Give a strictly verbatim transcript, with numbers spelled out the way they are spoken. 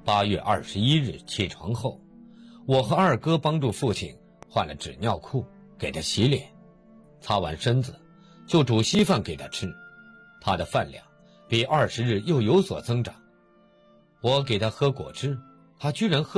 八月二十一日起床后，我和二哥帮助父亲换了纸尿裤，给他洗脸，擦完身子就煮稀饭给他吃，他的饭量比二十日又有所增长。我给他喝果汁，他居然喝